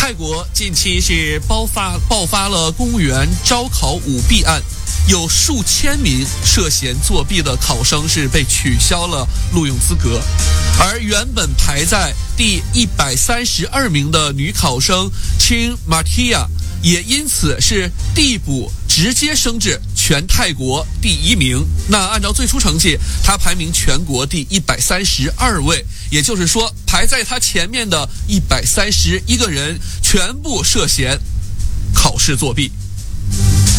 泰国近期是爆发了公务员招考舞弊案，有数千名涉嫌作弊的考生是被取消了录用资格，而原本排在第132名的女考生 Chin Matia 也因此是递补直接升至全泰国第1名。那按照最初成绩，她排名全国第132位，也就是说排在她前面的131个人全部涉嫌考试作弊。